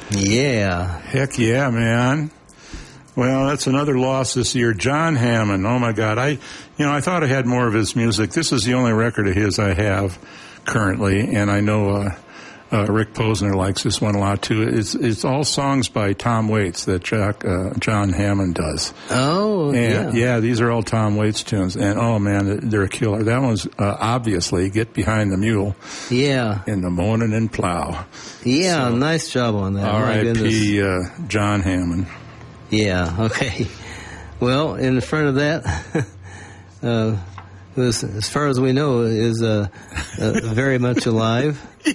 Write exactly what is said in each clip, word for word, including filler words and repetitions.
Yeah. Heck yeah, man. Well, that's another loss this year. John Hammond. Oh my God. I, you know, I thought I had more of his music. This is the only record of his I have currently, and I know uh, uh, Rick Posner likes this one a lot too. It's it's all songs by Tom Waits that Jack, uh, John Hammond does. Oh, and, yeah. Yeah, these are all Tom Waits tunes, and oh man, they're a killer. That one's uh, obviously Get Behind the Mule. Yeah. In the Morning and Plow. Yeah, so, nice job on that. R I P Uh, John Hammond. Yeah, okay. Well, in front of that, uh, was, as far as we know, is uh, uh, very much alive. Yeah.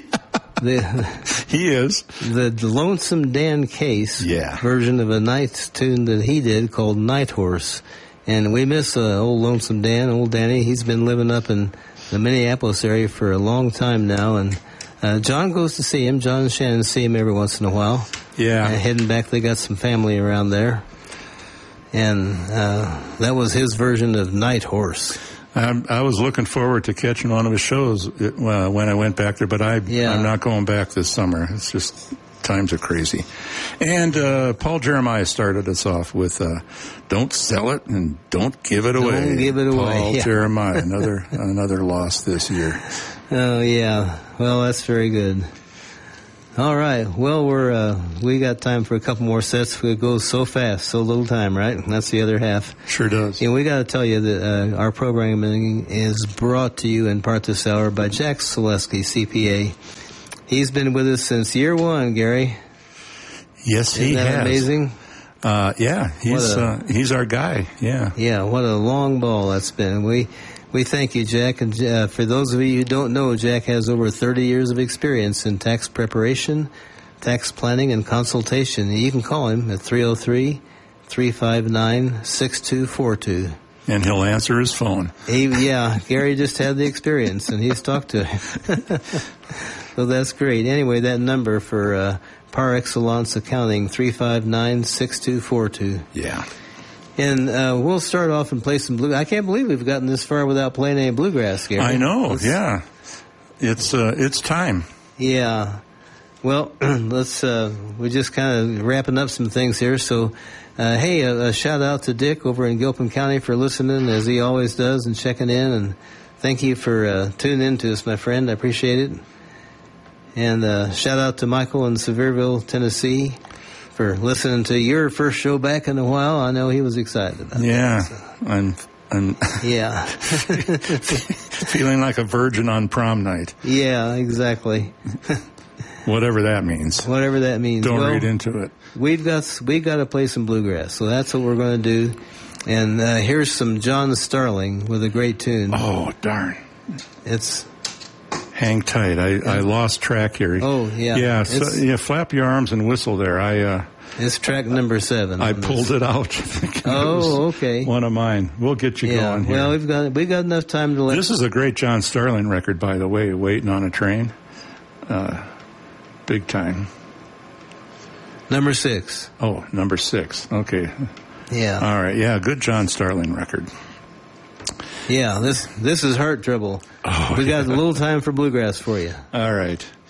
The, he is. The Lonesome Dan Case yeah. version of a night tune that he did called Night Horse. And we miss uh, old Lonesome Dan, old Danny. He's been living up in the Minneapolis area for a long time now. And uh, John goes to see him. John and Shannon see him every once in a while. Yeah. Uh, heading back, they got some family around there. And uh, that was his version of Night Horse. Um, I was looking forward to catching one of his shows uh, when I went back there, but I, yeah. I'm not going back this summer. It's just, times are crazy. And uh, Paul Jeremiah started us off with uh, Don't Sell It and Don't Give It Don't Away. Don't Give It Paul Away. Paul yeah. Jeremiah, another another loss this year. Oh, yeah. Well, that's very good. All right. Well, we're uh, we got time for a couple more sets. It goes so fast, so little time, right? And that's the other half. Sure does. And we got to tell you that uh, our programming is brought to you in part this hour by Jack Selesky, C P A. He's been with us since year one, Gary. Yes, he Isn't that has. Amazing. Uh, yeah, he's a, uh, he's our guy. Yeah. Yeah. What a long ball that's been. We. We thank you, Jack. And uh, for those of you who don't know, Jack has over thirty years of experience in tax preparation, tax planning, and consultation. You can call him at three oh three, three five nine, six two four two. And he'll answer his phone. He, yeah, Gary just had the experience, and he's talked to him. So that's great. Anyway, that number for uh, Par Excellence Accounting, three five nine, six two four two. Yeah. And uh, we'll start off and play some blue. I can't believe we've gotten this far without playing any bluegrass, Gary. I know. Let's, yeah, it's uh, it's time. Yeah. Well, let's. Uh, we're just kind of wrapping up some things here. So, uh, hey, a, a shout out to Dick over in Gilpin County for listening as he always does and checking in. And thank you for uh, tuning in to us, my friend. I appreciate it. And uh, shout out to Michael in Sevierville, Tennessee, for listening to your first show back in a while. I know he was excited about yeah, that. Yeah, so. I'm, I'm yeah. feeling like a virgin on prom night. Yeah, exactly. Whatever that means. Whatever that means. Don't well, read into it. We've got we got to play some bluegrass, so that's what we're going to do. And uh, here's some John Starling with a great tune. Oh, darn. It's... Hang tight. I, I lost track here. Oh, yeah. Yeah, so, yeah, flap your arms and whistle there. I uh, It's track number seven. I pulled this. it out. Oh, okay. One of mine. We'll get you yeah, going here. Well, we've got we've got enough time to let... This is a great John Starling record, by the way, Waiting on a Train. Uh, big time. Number six. Oh, number six. Okay. Yeah. All right. Yeah, good John Starling record. Yeah, this this is Heart Trouble. Oh, we got yeah. a little time for bluegrass for you. All right.